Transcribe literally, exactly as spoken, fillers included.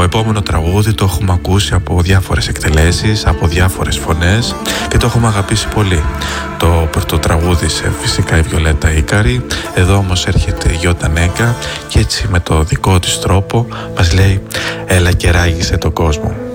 επόμενο τραγούδι το έχουμε ακούσει από διάφορες εκτελέσεις, από διάφορες φωνές και το έχουμε αγαπήσει πολύ. Το πρώτο τραγούδισε φυσικά η Βιολέτα Ίκαρη, εδώ όμως έρχεται η Γιώτα Νέγκα και έτσι με το δικό της τρόπο μας λέει «Έλα και ράγισε τον κόσμο».